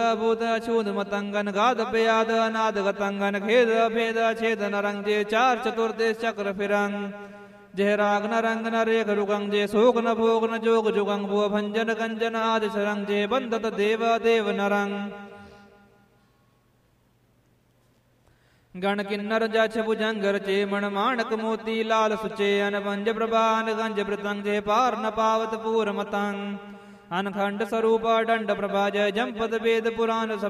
भूत अछूत मतंगन गाद प्याद अनाद गतंगन खेद भेद छेद नरंग जे चार चतुर्देश चक्र फिरंग जय राग न रंग न रेख रुगंग जे शोक न भोग न जोग जुगंग भुव भंजन गंजन आदि सरंग जे बंदत देव देव नरंग गण किन्नर जछ भुजंगर चे मण माणक मोती लाल सुचे अनबंज प्रभान गंज प्रतंग जे पार न पावत पूर मतंग अनखंड स्वरूप दंड प्रभा जय जमपद वेद पुराण